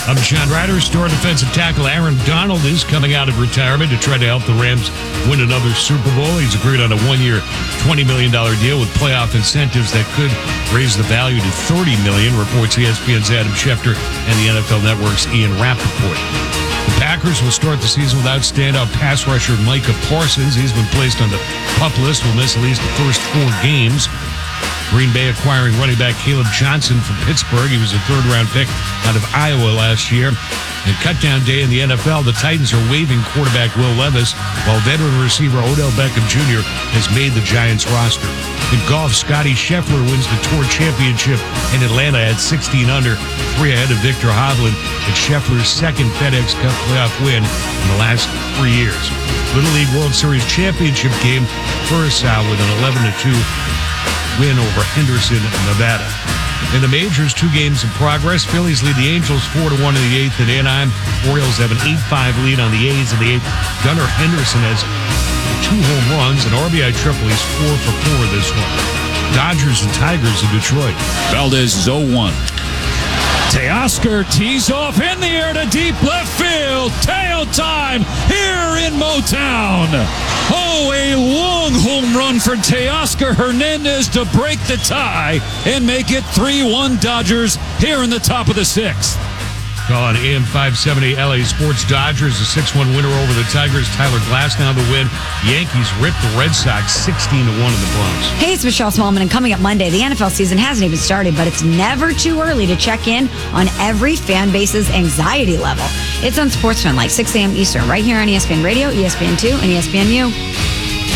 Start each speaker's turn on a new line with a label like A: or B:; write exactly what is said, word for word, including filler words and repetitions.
A: I'm John Ryder. Star defensive tackle Aaron Donald is coming out of retirement to try to help the Rams win another Super Bowl. He's agreed on a one-year, twenty million dollars deal with playoff incentives that could raise the value to thirty million dollars, reports E S P N's Adam Schefter and the N F L Network's Ian Rappaport. The Packers will start the season without standout pass rusher Micah Parsons. He's been placed on the PUP list, will miss at least the first four games. Green Bay acquiring running back Caleb Johnson from Pittsburgh. He was a third-round pick out of Iowa last year. And cutdown day in the N F L, the Titans are waiving quarterback Will Levis, while veteran receiver Odell Beckham Junior has made the Giants roster. In golf, Scotty Scheffler wins the Tour Championship in Atlanta at sixteen under, three ahead of Victor Hovland. It's Scheffler's second FedEx Cup playoff win in the last three years. Little League World Series Championship game, Curacao with an eleven to two win over Henderson, Nevada. In the majors, two games in progress. Phillies lead the Angels four to one in the eighth at Anaheim. Orioles have an eight five lead on the A's in the eighth. Gunnar Henderson has two home runs, and R B I triple. He's four for four this one. Dodgers and Tigers in Detroit.
B: Valdez is oh one. Teoscar tees off in the air to deep left field. Tail time here in Motown. Oh, a long home run for Teoscar Hernandez to break the tie and make it three one Dodgers here in the top of the sixth.
A: Call on A M five seventy L A Sports. Dodgers, a six one winner over the Tigers. Tyler Glasnow the win. Yankees ripped the Red Sox sixteen to one in the Bronx.
C: Hey, it's Michelle Smallman, and coming up Monday, the N F L season hasn't even started, but it's never too early to check in on every fan base's anxiety level. It's on SportsFan, like six a.m. Eastern, right here on E S P N Radio, E S P N two, and E S P N U.